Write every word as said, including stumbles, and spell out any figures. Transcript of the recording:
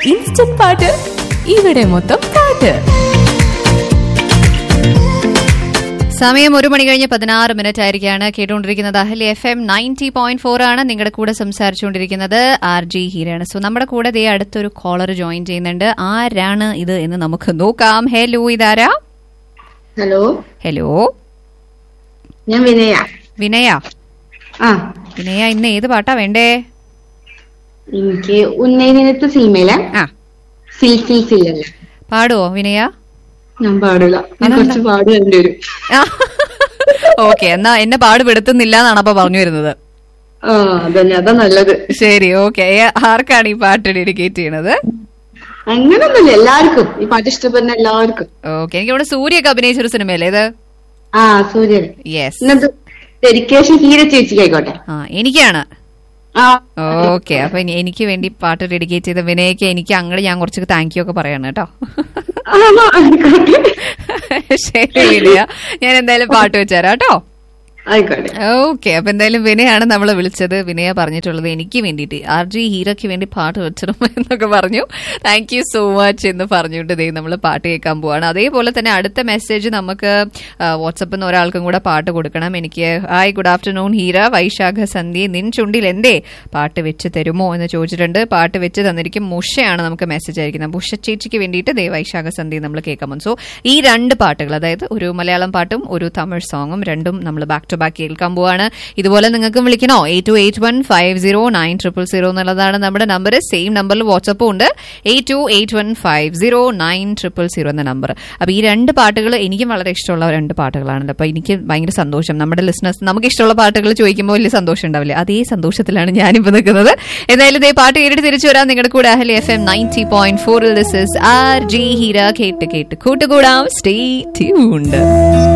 Instant പാട്ട്, ഇവിടെ മൊത്തം പാട്ട്. സമയം ഒരു മണി കഴിഞ്ഞ് പതിനാറ് മിനിറ്റ് ആയിരിക്കാണ്. കേട്ടുകൊണ്ടിരിക്കുന്നത് Ahalya F M ninety point four ആണ്. നിങ്ങളുടെ കൂടെ സംസാരിച്ചുകൊണ്ടിരിക്കുന്നത് ആർ ജി ഹീരയാണ്. സോ നമ്മുടെ കൂടെ ദേ അടുത്തൊരു കോളർ ജോയിൻ ചെയ്യുന്നുണ്ട്. ആരാണ് ഇത് എന്ന് നമുക്ക് നോക്കാം. ഹലോ, ഇതാരാ? ഹലോ ഹലോ, ഞാൻ വിനയ. വിനയ? ആ വിനയ, ഇന്ന് ഏത് പാട്ടാ വേണ്ടേ? എനിക്ക് ഉന്നയിനത്തെ സിനിമയിലെ ആ സിൽ സിൽ സില്ലല്ല. പാടുവോ വിനയ? ഞാൻ പാടില്ല, ഞാൻ കുറച്ച് പാട് വേണ്ടി വരും. ഓക്കെ, എന്നാ എന്നെ പാടുപെടുത്തുന്നില്ല എന്നാണ് അപ്പൊ പറഞ്ഞു വരുന്നത്. ആ അതന്നെ, അതാ നല്ലത്. ശരി, ഓക്കെ. ആർക്കാണ് ഈ പാട്ട് ഡെഡിക്കേറ്റ് ചെയ്യണത്? അങ്ങനൊന്നുമില്ല, എല്ലാവർക്കും ഈ പാട്ട് ഇഷ്ടപ്പെടുന്ന എല്ലാവർക്കും. ഓക്കെ, എനിക്ക് ഇവിടെ സൂര്യൊക്കെ അഭിനയിച്ചൊരു സിനിമയല്ലേ ഇത്? ആ സൂര്യൻ. യെസ്. ഇന്നത്തെ ഡെഡിക്കേഷൻ ഹീര ചേച്ചിക്ക് ആയിക്കോട്ടെ. ആ എനിക്കാണ്. ആ ഓക്കെ, അപ്പൊ ഇനി എനിക്ക് വേണ്ടി പാട്ട് ഡെഡിക്കേറ്റ് ചെയ്ത വിനയ്ക്ക് എനിക്ക് അങ്ങോട്ട് ഞാൻ കുറച്ച് താങ്ക് യു ഒക്കെ പറയാണ് കേട്ടോ. ശരി വിനയ, ഞാൻ എന്തായാലും പാട്ട് വെച്ചുതരാം കേട്ടോ. ആയിക്കോട്ടെ. ഓക്കെ, അപ്പൊ എന്തായാലും വിനയാണ് നമ്മളെ വിളിച്ചത്. വിനയ പറഞ്ഞിട്ടുള്ളത് എനിക്ക് വേണ്ടിയിട്ട് ആർ ജി ഹീറോയ്ക്ക് വേണ്ടി പാട്ട് വെച്ചിടും എന്നൊക്കെ പറഞ്ഞു. താങ്ക് യു സോ മച്ച് എന്ന് പറഞ്ഞുകൊണ്ട് ദേ നമ്മൾ പാട്ട് കേൾക്കാൻ പോവാണ്. അതേപോലെ തന്നെ അടുത്ത മെസ്സേജ് നമുക്ക് വാട്സപ്പിൽ നിന്ന് ഒരാൾക്കും കൂടെ പാട്ട് കൊടുക്കണം. എനിക്ക് ഹായ് ഗുഡ് ആഫ്റ്റർനൂൺ ഹീര, വൈശാഖ സന്ധ്യ നിൻ ചുണ്ടിൽ എന്തേ പാട്ട് വെച്ച് തരുമോ എന്ന് ചോദിച്ചിട്ടുണ്ട്. പാട്ട് വെച്ച് തന്നിരിക്കും മുഷയാണ് നമുക്ക് മെസ്സേജ് അയക്കുന്നത്. മുഷ ചേച്ചിക്ക് വേണ്ടിയിട്ട് ദേ വൈശാഖ സന്ധ്യ നമ്മൾ കേൾക്കാൻ പോകും. സോ ഈ രണ്ട് പാട്ടുകൾ, അതായത് ഒരു മലയാളം പാട്ടും ഒരു തമിഴ് സോങ്ങും, രണ്ടും നമ്മൾ ബാക്ക് ടു ബാക്കി കേൾക്കാൻ പോവാണ്. ഇതുപോലെ നിങ്ങൾക്കും വിളിക്കണോ? Eight to eight one five zero nine triple zero എന്നുള്ളതാണ് നമ്മുടെ നമ്പർ. സെയിം നമ്പറിൽ വാട്സപ്പും ഉണ്ട്, eight to eight one five zero nine triple zero എന്ന നമ്പർ. അപ്പൊ ഈ രണ്ട് പാട്ടുകൾ എനിക്കും വളരെ ഇഷ്ടമുള്ള രണ്ട് പാട്ടുകളാണല്ലോ. അപ്പൊ എനിക്ക് ഭയങ്കര സന്തോഷം. നമ്മുടെ ലിസണേഴ്സ് നമുക്ക് ഇഷ്ടമുള്ള പാട്ടുകൾ ചോദിക്കുമ്പോൾ വലിയ സന്തോഷം ഉണ്ടാവില്ലേ? അതേ സന്തോഷത്തിലാണ് ഞാനിപ്പോ നിൽക്കുന്നത്. എന്തായാലും ഇതേ പാട്ട് കേട്ടിട്ട് തിരിച്ചു വരാം. നിങ്ങളുടെ കൂടെ Ahalya F M ninety point ഫോറിൽ this is R G Heera. കേട്ട് കേട്ട് കൂട്ടുകൂടാം. Stay tuned.